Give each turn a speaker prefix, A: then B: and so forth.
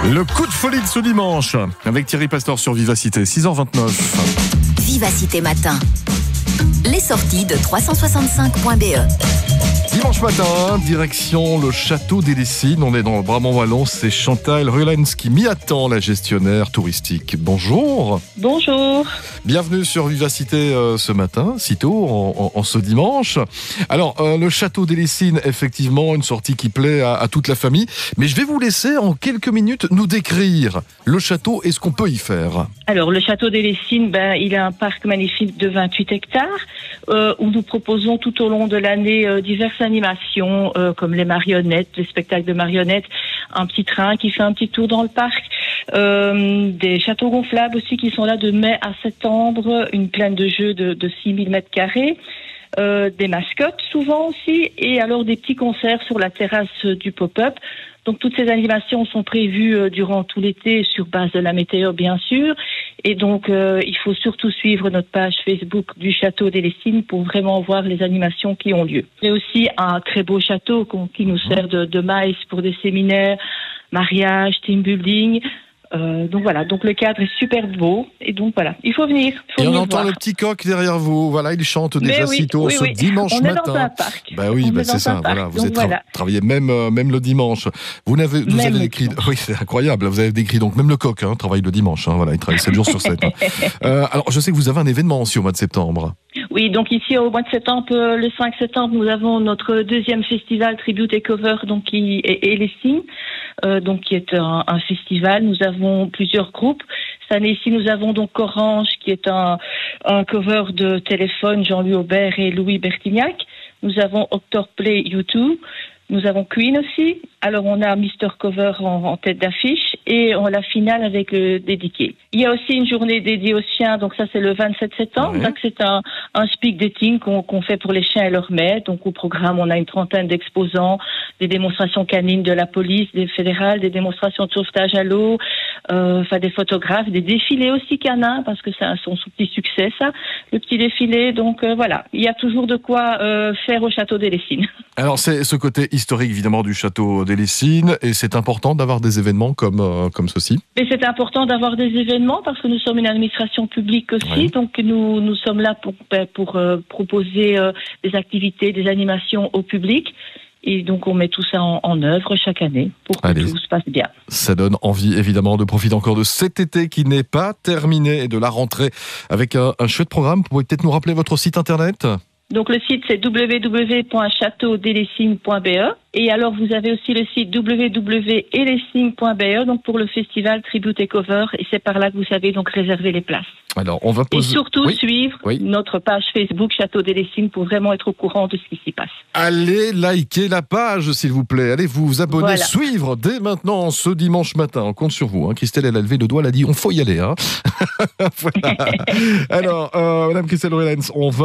A: Le coup de folie de ce dimanche avec Thierry Pastor sur Vivacité, 6h29.
B: Vivacité Matin. Les sorties de 365.be.
A: Dimanche matin, direction le château des Lessines. On est dans le Brabant Wallon. C'est Chantal Rulens qui m'y attend, la gestionnaire touristique. Bonjour.
C: Bonjour.
A: Bienvenue sur Vivacité ce matin, si tôt, en ce dimanche. Alors, le château des Lessines, effectivement, une sortie qui plaît à toute la famille. Mais je vais vous laisser en quelques minutes nous décrire le château et ce qu'on peut y faire.
C: Alors, le château des Lessines, il a un parc magnifique de 28 hectares où nous proposons tout au long de l'année diverses animations comme les marionnettes, les spectacles de marionnettes, un petit train qui fait un petit tour dans le parc, des châteaux gonflables aussi qui sont là de mai à septembre, une plaine de jeux de 6000 mètres carrés, des mascottes souvent aussi, et alors des petits concerts sur la terrasse du pop-up. Donc toutes ces animations sont prévues durant tout l'été sur base de la météo bien sûr. Et donc il faut surtout suivre notre page Facebook du Château des Lessines pour vraiment voir les animations qui ont lieu. Il y a aussi un très beau château qui nous sert de maïs pour des séminaires, mariages, team building. Donc voilà, donc le cadre est super beau et donc voilà, il faut venir.
A: Et on entend le petit coq derrière vous, voilà, il chante déjà si tôt ce dimanche matin.
C: On est dans un parc.
A: C'est ça, voilà, vous travaillez même le dimanche. Vous avez décrit, oui c'est incroyable, vous avez décrit donc même le coq travaille le dimanche, voilà, il travaille 7 jours sur 7. Alors je sais que vous avez un événement aussi au mois de septembre.
C: Oui, donc ici au mois de septembre, le 5 septembre, nous avons notre deuxième festival Tribute et Cover, donc qui est Lessines, donc qui est un festival. Nous avons plusieurs groupes. Cette année-ci, nous avons donc Orange, qui est un cover de Téléphone, Jean-Louis Aubert et Louis Bertignac. Nous avons Octoplay U2. Nous avons Queen aussi. Alors on a Mr Cover en tête d'affiche et on a la finale avec le dédié. Il y a aussi une journée dédiée aux chiens, donc ça c'est le 27 septembre. Oui. Donc c'est un speed dating qu'on fait pour les chiens et leurs maîtres. Donc au programme on a une trentaine d'exposants, des démonstrations canines de la police, des fédérales, des démonstrations de sauvetage à l'eau, des photographes, des défilés aussi canins parce que c'est son petit succès ça, le petit défilé. Donc voilà, il y a toujours de quoi faire au château des Lessines.
A: Alors c'est ce côté historique évidemment du château des Lessines et c'est important d'avoir des événements comme ceci.
C: Et c'est important d'avoir des événements parce que nous sommes une administration publique aussi, donc nous sommes là pour proposer des activités, des animations au public. Et donc on met tout ça en œuvre chaque année pour que tout se passe bien. Ça
A: donne envie évidemment de profiter encore de cet été qui n'est pas terminé et de la rentrée avec un chouette programme. Vous pouvez peut-être nous rappeler votre site internet ?
C: Donc le site c'est www.châteaudelessines.be et alors vous avez aussi le site www.elessines.be donc pour le festival Tribute et Cover et c'est par là que vous savez donc réserver les places.
A: Alors on va
C: et surtout suivre notre page Facebook Château des Lessines pour vraiment être au courant de ce qui s'y passe.
A: Allez liker la page s'il vous plaît, allez vous abonner, suivre dès maintenant ce dimanche matin. On compte sur vous. Christelle elle a levé le doigt, elle a dit on faut y aller. Voilà. Alors Madame Christelle Rulens, on va